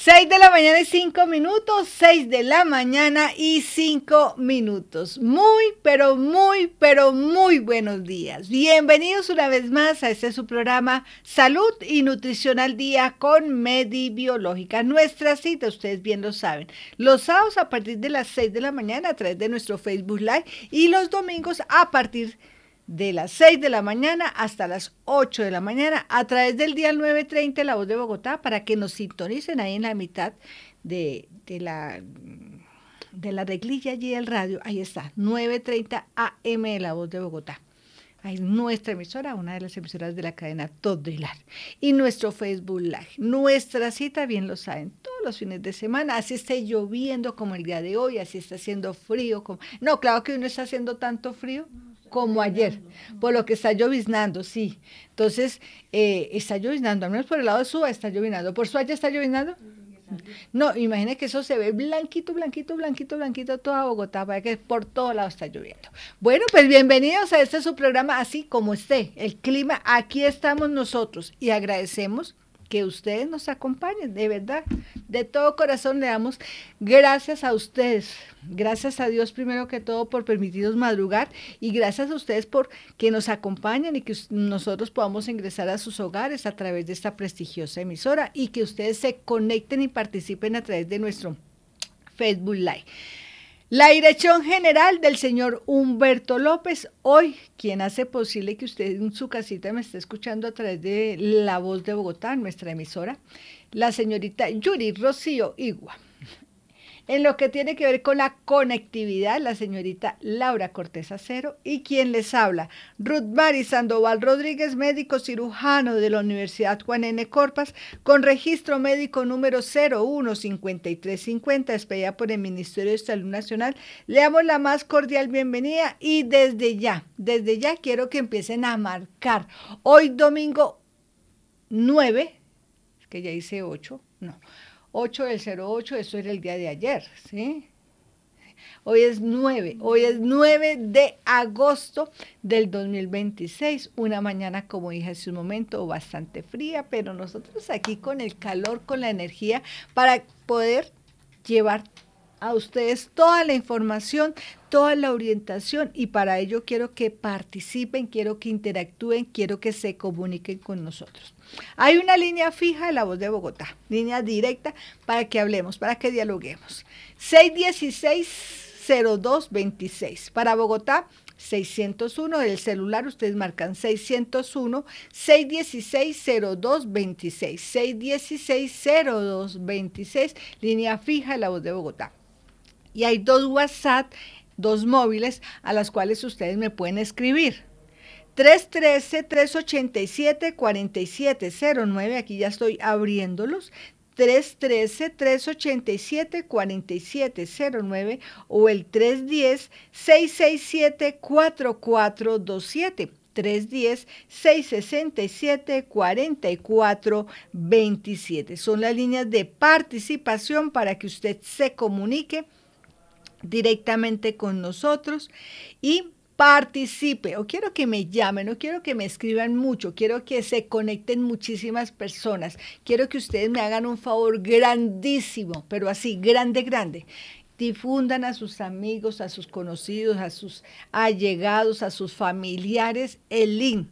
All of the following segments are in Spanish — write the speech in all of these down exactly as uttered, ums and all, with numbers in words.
Seis de la mañana y cinco minutos, seis de la mañana y cinco minutos. Muy, pero muy, pero muy buenos días. Bienvenidos una vez más a este su programa Salud y Nutrición al Día con Medibiológica. Nuestra cita, ustedes bien lo saben, los sábados a partir de las seis de la mañana a través de nuestro Facebook Live y los domingos a partir de las seis de la mañana hasta las ocho de la mañana a través del día nueve treinta La Voz de Bogotá para que nos sintonicen ahí en la mitad de, de la de la reglilla allí del radio. Ahí está, nueve treinta A M de La Voz de Bogotá. Ahí es nuestra emisora, una de las emisoras de la cadena Todilar. Y nuestro Facebook Live. Nuestra cita, bien lo saben, todos los fines de semana, así esté lloviendo como el día de hoy, así está haciendo frío. Como... No, claro que hoy no está haciendo tanto frío como ayer, por lo que está lloviznando, sí. Entonces, eh, está lloviznando, al menos por el lado de Suba está lloviznando. ¿Por Suba ya está lloviznando? No, imagine que eso se ve blanquito, blanquito, blanquito, blanquito, toda Bogotá, para que por todo lado está lloviendo. Bueno, pues bienvenidos a este su programa, así como esté el clima, aquí estamos nosotros y agradecemos que ustedes nos acompañen, de verdad, de todo corazón le damos gracias a ustedes, gracias a Dios primero que todo por permitirnos madrugar y gracias a ustedes por que nos acompañen y que nosotros podamos ingresar a sus hogares a través de esta prestigiosa emisora y que ustedes se conecten y participen a través de nuestro Facebook Live. La dirección general del señor Humberto López, hoy, quien hace posible que usted en su casita me esté escuchando a través de La Voz de Bogotá, nuestra emisora, la señorita Yuri Rocío Igua. En lo que tiene que ver con la conectividad, la señorita Laura Cortés Acero y quien les habla, Ruth Mari Sandoval Rodríguez, médico cirujano de la Universidad Juan N. Corpas, con registro médico número cero uno cincuenta y tres cincuenta, expedida por el Ministerio de Salud Nacional. Le damos la más cordial bienvenida y desde ya, desde ya quiero que empiecen a marcar. Hoy domingo nueve, es que ya hice ocho, no. ocho del cero ocho, eso era el día de ayer, ¿sí? Hoy es nueve, hoy es nueve de agosto del dos mil veintiséis, una mañana, como dije hace un momento, bastante fría, pero nosotros aquí con el calor, con la energía, para poder llevar a ustedes toda la información, toda la orientación y para ello quiero que participen, quiero que interactúen, quiero que se comuniquen con nosotros. Hay una línea fija de La Voz de Bogotá, línea directa para que hablemos, para que dialoguemos. seis uno seis, cero dos dos seis. Para Bogotá, seiscientos uno del celular, ustedes marcan seiscientos uno, seiscientos dieciséis, cero dos veintiséis. seiscientos dieciséis, cero dos veintiséis, línea fija de La Voz de Bogotá. Y hay dos WhatsApp, dos móviles a las cuales ustedes me pueden escribir. tres uno tres, tres ocho siete, cuatro siete cero nueve, aquí ya estoy abriéndolos. tres uno tres, tres ocho siete, cuatro siete cero nueve o el tres uno cero, seis seis siete, cuatro cuatro dos siete. tres uno cero, seis seis siete, cuatro cuatro dos siete. Son las líneas de participación para que usted se comunique directamente con nosotros y participe, o quiero que me llamen, no quiero que me escriban mucho, quiero que se conecten muchísimas personas, quiero que ustedes me hagan un favor grandísimo, pero así, grande, grande. Difundan a sus amigos, a sus conocidos, a sus allegados, a sus familiares el link.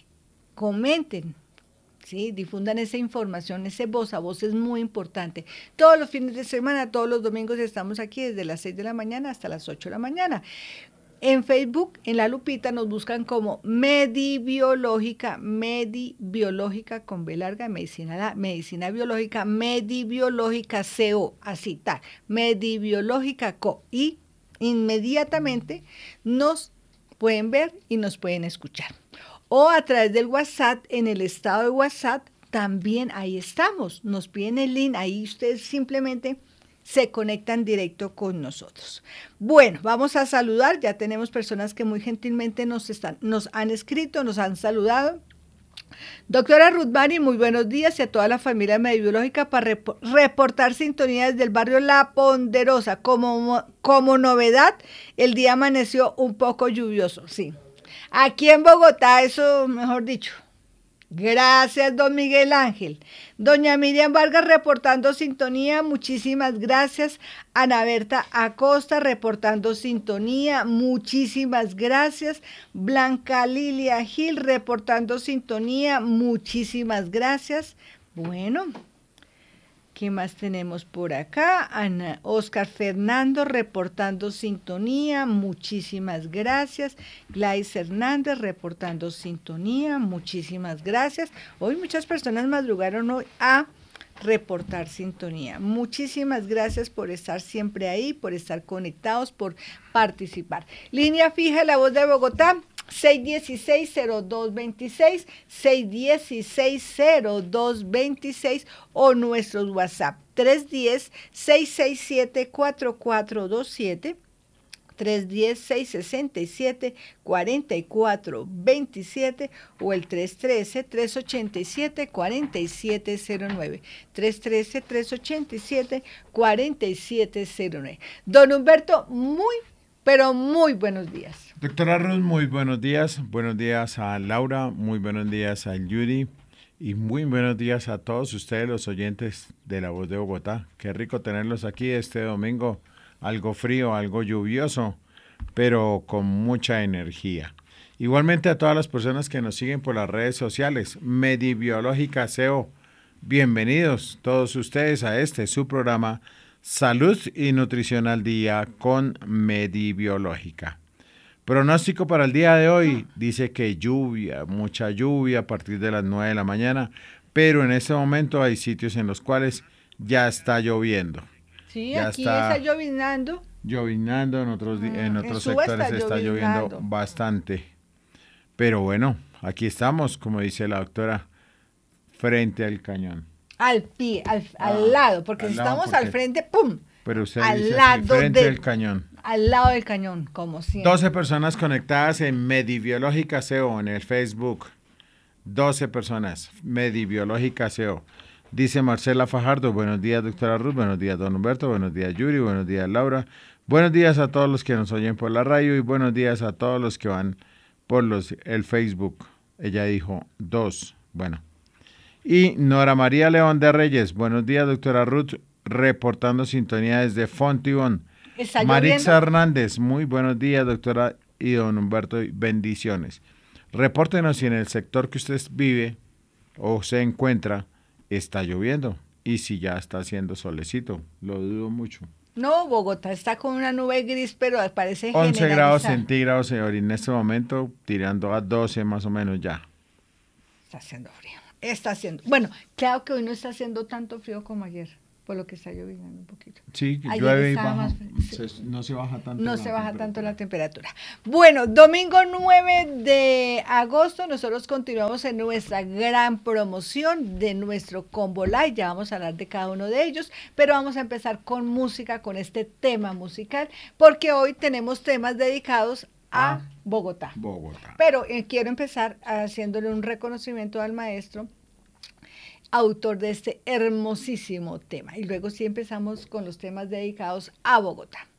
Comenten. Sí, difundan esa información, ese voz a voz es muy importante. Todos los fines de semana, todos los domingos estamos aquí desde las seis de la mañana hasta las ocho de la mañana. En Facebook, en la lupita, nos buscan como Medibiológica, Medibiológica con B larga, medicina, medicina biológica, Medibiológica C O, así tal, Medibiológica C O. Y inmediatamente nos pueden ver y nos pueden escuchar. O a través del WhatsApp, en el estado de WhatsApp, también ahí estamos. Nos piden el link, ahí ustedes simplemente se conectan directo con nosotros. Bueno, vamos a saludar. Ya tenemos personas que muy gentilmente nos, están, nos han escrito, nos han saludado. Doctora Ruth Mari, muy buenos días y a toda la familia Medibiológica para rep- reportar sintonía desde el barrio La Ponderosa. Como, como novedad, el día amaneció un poco lluvioso, sí. Aquí en Bogotá, eso, mejor dicho, Gracias, don Miguel Ángel. Doña Miriam Vargas reportando sintonía, muchísimas gracias. Ana Berta Acosta reportando sintonía, muchísimas gracias. Blanca Lilia Gil reportando sintonía, muchísimas gracias. Bueno, ¿qué más tenemos por acá? Ana, Oscar Fernando reportando sintonía, muchísimas gracias. Gladys Hernández reportando sintonía, muchísimas gracias. Hoy muchas personas madrugaron hoy a reportar sintonía. Muchísimas gracias por estar siempre ahí, por estar conectados, por participar. Línea fija, La Voz de Bogotá. seis dieciséis, cero dos veintiséis, seis dieciséis, cero dos veintiséis o nuestros WhatsApp tres uno cero, seis seis siete, cuatro cuatro dos siete, tres uno cero, seis seis siete, cuatro cuatro dos siete o el tres uno tres, tres ocho siete, cuatro siete cero nueve, tres uno tres, tres ocho siete, cuatro siete cero nueve. Don Humberto, muy pero muy buenos días. Doctora Ruth, muy buenos días. Buenos días a Laura, muy buenos días a Yuri y muy buenos días a todos ustedes, los oyentes de La Voz de Bogotá. Qué rico tenerlos aquí este domingo, algo frío, algo lluvioso, pero con mucha energía. Igualmente a todas las personas que nos siguen por las redes sociales, Medibiológica S E O, bienvenidos todos ustedes a este, su programa Salud y Nutrición al Día con Medibiológica. Pronóstico para el día de hoy, dice que lluvia, mucha lluvia a partir de las nueve de la mañana, pero en este momento hay sitios en los cuales ya está lloviendo. Sí, ya aquí está, está llovinando. Llovinando, en otros, Mm, en otros en Suba sectores está está lloviendo llovinando. bastante. Pero bueno, aquí estamos, como dice la doctora, frente al cañón. Al pie, al, Ah, al lado, porque al si lado, estamos porque- al frente, ¡pum! Pero usted Al dice así, lado frente de- al cañón. Al lado del cañón, como siempre. doce personas conectadas en Medibiológica S E O en el Facebook. doce personas, Medibiológica S E O. Dice Marcela Fajardo, buenos días doctora Ruth, buenos días don Humberto, buenos días Yuri, buenos días Laura. Buenos días a todos los que nos oyen por la radio y buenos días a todos los que van por los, el Facebook. Ella dijo dos, bueno. Y Nora María León de Reyes, buenos días doctora Ruth, reportando sintonía desde Fontibón. ¿Está Marixa lloviendo? Hernández, muy buenos días doctora y don Humberto, bendiciones. Repórtenos si en el sector que usted vive o se encuentra está lloviendo y si ya está haciendo solecito, lo dudo mucho. No, Bogotá está con una nube gris, pero parece once grados generalizada. centígrados señor, y en este momento tirando a doce más o menos ya. Está haciendo frío. Está haciendo. Bueno, claro que hoy no está haciendo tanto frío como ayer, por lo que está lloviendo un poquito. Sí, Ayer llueve y estaba baja, más frío, sí. se- no se baja tanto. No la se baja tanto temperatura. la temperatura. Bueno, domingo nueve de agosto, nosotros continuamos en nuestra gran promoción de nuestro Combo Live. Ya vamos a hablar de cada uno de ellos, pero vamos a empezar con música, con este tema musical, porque hoy tenemos temas dedicados a Ah. Bogotá. Bogotá. Pero eh, quiero empezar haciéndole un reconocimiento al maestro, autor de este hermosísimo tema. Y luego sí empezamos con los temas dedicados a Bogotá.